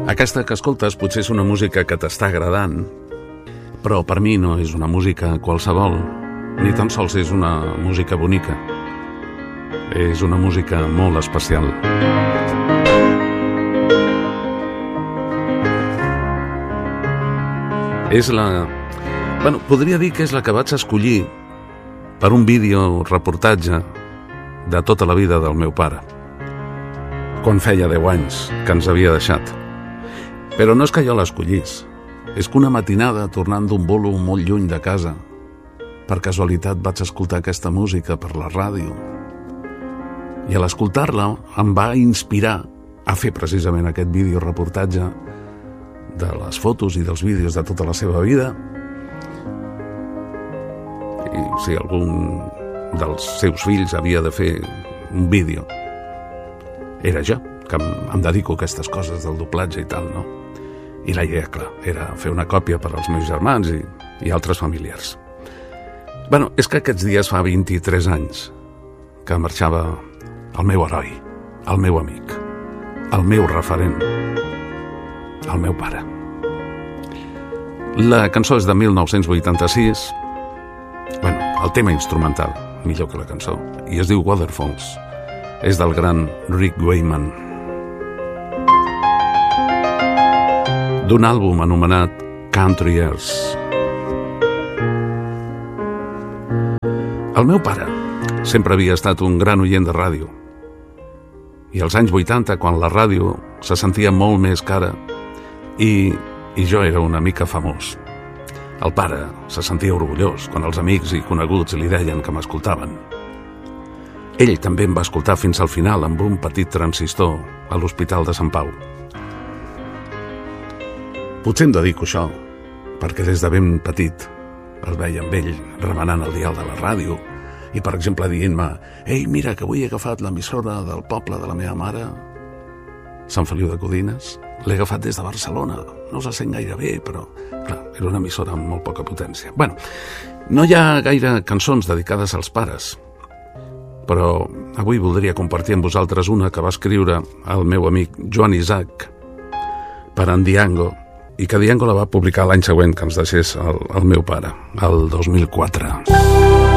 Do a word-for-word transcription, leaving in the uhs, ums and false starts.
Aquesta que escoltes potser és una música que t'està agradant, però per mi no és una música qualsevol, ni tan sols és una música bonica. És una música molt especial. És la... Bueno, podria dir que és la que vaig escollir per un vídeo reportatge de tota la vida del meu pare, quan feia deu anys que ens havia deixat. Però no és que jo l'escollís, és que una matinada, tornant d'un bolo molt lluny de casa, per casualitat vaig escoltar aquesta música per la ràdio. I a l'escoltar-la em va inspirar a fer precisament aquest vídeo reportatge de les fotos i dels vídeos de tota la seva vida. I si algun dels seus fills havia de fer un vídeo, era jo, que em, em dedico a aquestes coses del doblatge i tal, no? I la idea, clar, era fer una còpia per als meus germans i, i altres familiars. Bueno, és que aquests dies fa vint-i-tres anys que marxava el meu heroi, el meu amic, el meu referent, el meu pare. La cançó és de mil nou-cents vuitanta-sis, bueno, el tema instrumental, millor que la cançó, i es diu Waterfalls. És del gran Rick Wakeman, d'un àlbum anomenat Country Years. El meu pare sempre havia estat un gran oient de ràdio, i als anys vuitanta, quan la ràdio se sentia molt més cara i, i jo era una mica famós, el pare se sentia orgullós quan els amics i coneguts li deien que m'escoltaven. Ell també em va escoltar fins al final amb un petit transistor a l'Hospital de Sant Pau. Potser em dedico a això, perquè des de ben petit el veia amb ell remenant el dial de la ràdio i, per exemple, dient-me: «Ei, mira, que avui he agafat l'emissora del poble de la meva mare, Sant Feliu de Codines. L'he agafat des de Barcelona. No se sent gaire bé, però, clar, era una emissora amb molt poca potència». Bueno, no hi ha gaire cançons dedicades als pares, però avui voldria compartir amb vosaltres una que va escriure el meu amic Joan Isaac per en Diango, i que Diango la va publicar l'any següent que ens deixés el, el meu pare, el dos mil quatre.